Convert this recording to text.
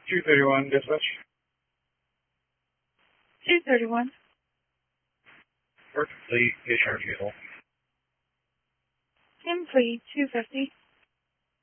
231 dispatch. 231. Perfectly discharge vehicle. Complete 250.